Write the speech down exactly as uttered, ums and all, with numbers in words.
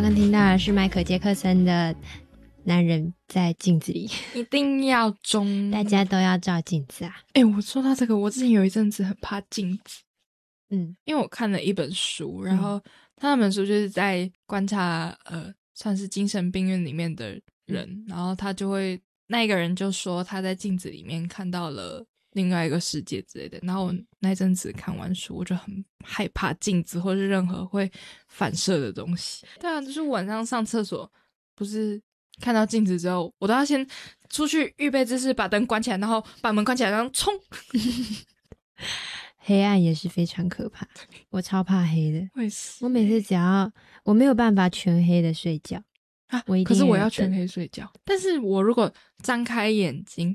刚听到的是迈克杰克森的男人在镜子里， 一定要中， 大家都要照镜子啊。 诶、我说到这个，我之前有一阵子很怕镜子， 嗯， 因为我看了一本书，然后他那本书就是在观察呃，算是精神病院里面的人、嗯、然后他就会那一个人就说他在镜子里面看到了另外一个世界之类的，然后我那一阵子看完书我就很害怕镜子或是任何会反射的东西。对啊，就是晚上上厕所不是看到镜子之后我都要先出去预备姿势把灯关起来，然后把门关起来然后冲黑暗也是非常可怕，我超怕黑的。 我也是， 我每次只要我没有办法全黑的睡觉啊， 我一定可是我要全黑睡觉，但是我如果张开眼睛